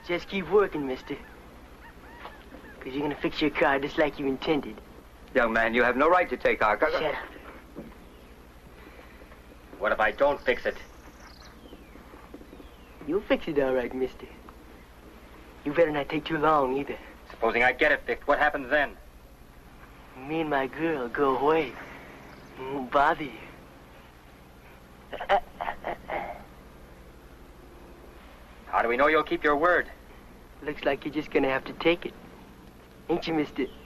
Just keep working, mister. Because you're going to fix your car just like you intended. Young man, you have no right to take our car. Shut up. What if I don't fix it? You'll fix it all right, mister. You better not take too long, either. Supposing I get it fixed, what happens then? Me and my girl go away. Won't bother you. How do we know you'll keep your word? Looks like you're just going to have to take it. Ain't you, mister?